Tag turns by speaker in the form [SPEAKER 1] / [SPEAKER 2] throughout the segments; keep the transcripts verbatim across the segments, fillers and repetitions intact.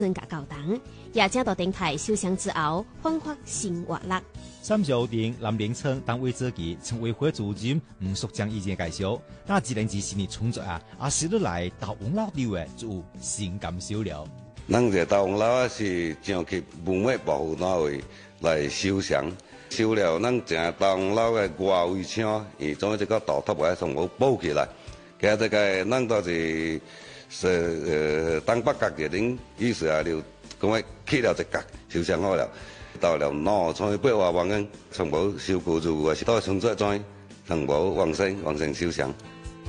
[SPEAKER 1] 人格教堂，也正到電台受傷之後，煥發新活力。
[SPEAKER 2] 三小店南邊村單位自己成為會主任吳淑江意見介紹，那自然之是你創作啊，啊是都來到王老調嘅就新感受了。
[SPEAKER 3] 咱這到王老啊是上去文物保護單位來收藏，收了咱正到王老嘅外圍牆，伊總一個倒塌嘅從冇補起來，其實個咱都是是呃東北角嘅恁意思啊，就講話起了一角收藏好了。到了農村八華王恩，從無收過入啊，是到村作莊，從無往生往生收藏。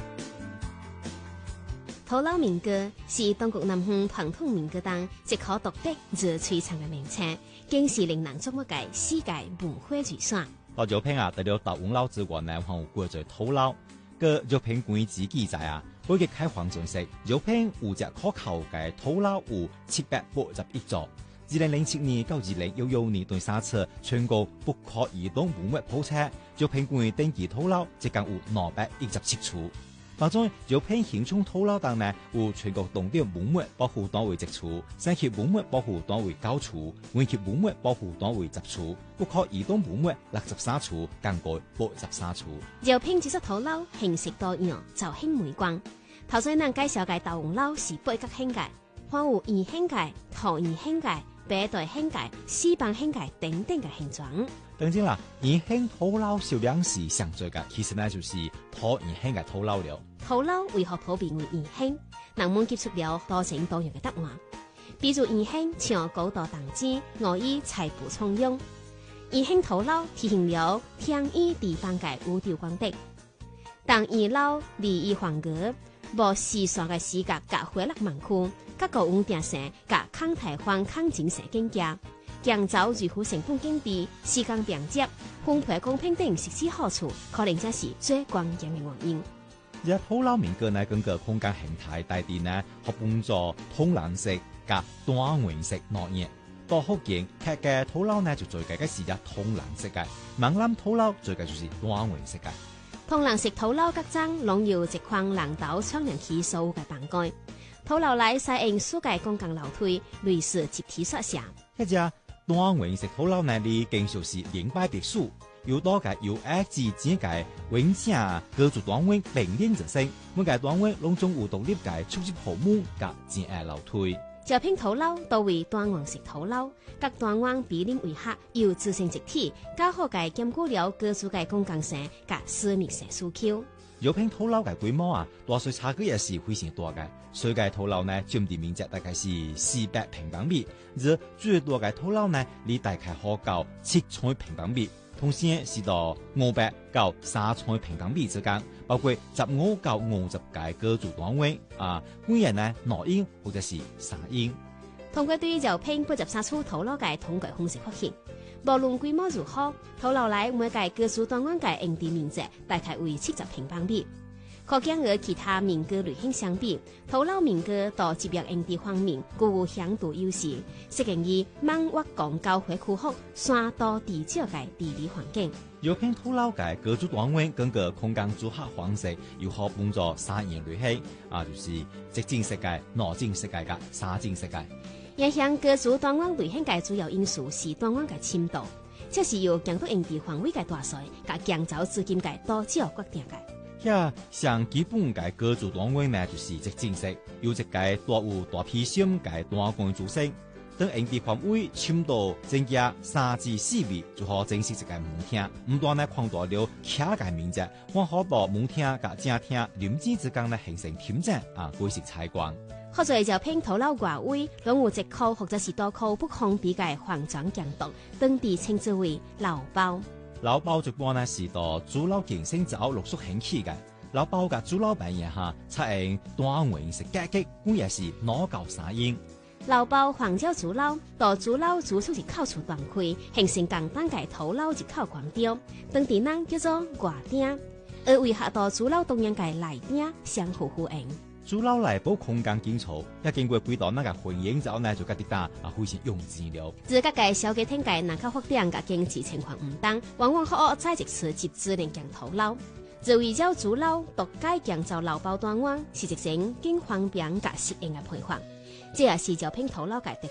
[SPEAKER 1] 土老民歌是當局南方傳統民歌當一可獨特而璀璨嘅名稱，更是令人矚目嘅世界文化遺產。
[SPEAKER 2] 到照片啊，除了到王老之外呢，還有過咗土老，個照片關自記載啊，每個開放信息，照片有隻可靠嘅土老有七百八十一座。二零零七年到二零一六年對三次全國不可移動文物普查，照片關登記土老即共有兩百一十七處。當中照片現充土老當呢，有全國重點文物保護單位一處，省級文物保護單位九處，縣級文物保護單位十處，不可移動文物六十三處，更改八十三處。
[SPEAKER 1] 照片指出土老形式多樣，造型美觀。頭先咱介紹嘅大王老是八角形界，還有圓形界、橢圓形界、白帶形界、四方形界等等嘅形狀。
[SPEAKER 2] 當然啦，圓形土老數量是上最嘅，其實呢就是橢圓形嘅土老了。
[SPEAKER 1] 土老為何普遍為圓形？人們接觸了多種多樣嘅答案。比如圓形像高度當之，外衣財富充用；圓形土老體現了天衣地方嘅宇宙光德。當二老利益黃格，無時尚嘅視覺甲回力文庫，甲個穩定性甲抗台灣抗精神境界，降走如虎成本經濟，時間並接，分配公平等實際好處，可能才是最關鍵嘅原因。
[SPEAKER 2] 而土老民歌呢，根據空間形態大地呢，可幫助通藍色甲單元色內頁。到福建劇嘅土老呢，就最計嘅是一通藍色嘅；閩南土老最計就是單元色嘅。
[SPEAKER 1] 通藍色土老角章攏有一框人頭窗人起數嘅棚蓋，土老來採用世界公共樓梯，類似集體設施。
[SPEAKER 2] 一隻單元色土老呢，你更就是連排別墅。有多個有愛之間嘅永正各族單位並列着升，每個單位攏總有獨立嘅出入口門甲前愛樓梯。
[SPEAKER 1] 照片土老都為單元式土老，各單元比例為合，有自成一體，較好嘅兼顧了各族嘅公共性甲私密性需求。
[SPEAKER 2] 照片土老嘅規模啊，大小差距也是非常大嘅。最大土老呢，佔地面積大概是四百平方米，而最多嘅土老呢，你大概可到七千平方米。同時是到五百到三千平方米之間，包括十五到五十個各族單位啊，每人呢兩英或者是三英。
[SPEAKER 1] 通過對照片八十三處土老嘅統計方式發現，無論規模如何，土老來每個各族單元嘅用地面積大概為七十平方米。可見和其他民歌類型相比，土老民歌在集約用地方面具有響度優勢，適應於萬挖港交會區域山多地少嘅地理環境。
[SPEAKER 2] 照片土老嘅各族單位根據空間組合方式，又可幫助三樣類型啊，就是直徑設計、內徑設計、甲三徑設計。
[SPEAKER 1] 影響各族單元類型嘅主要因素是單元嘅深度，這是由強度用地範圍嘅大細，甲建造資金嘅多少決定嘅。
[SPEAKER 2] 呀，上基本嘅各族單位呢，就是直徑式，有一個大有大批心嘅單元組成。當用地範圍深度增加三至四米，就可正式一個門廳。唔但呢擴大了徛嘅面積，還可把門廳甲正廳鄰居之間呢形成天井啊，改善採光。
[SPEAKER 1] 好在就拼土老外圍，攏有一箍或者是多箍不封閉嘅環狀牆洞，當地稱之為老包。
[SPEAKER 2] 老包一般呢是到主老建成之後陸續興起嘅。老包嘅主老扮演下，採用單元式格局，每也是兩到三英。
[SPEAKER 1] 老包環照主老，到主老主出一口處斷開，形成簡單嘅土老一口光雕，當地人叫做外頂，而為下到主老東洋嘅內頂相互呼應。
[SPEAKER 2] 主老內部空間緊湊，一經過幾道那個混凝之後呢，就覺得打啊非常用錢了。
[SPEAKER 1] 自各個小家庭嘅人口發展嘅經濟情況唔同，往往好在一次集資能建土老。自為咗主老獨家建造老包單元，是一種更方便甲適應嘅配方。 這也是招聘土佬嘅特